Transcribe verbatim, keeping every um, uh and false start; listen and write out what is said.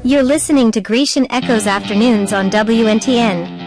You're listening to Grecian Echoes Afternoons on W N T N.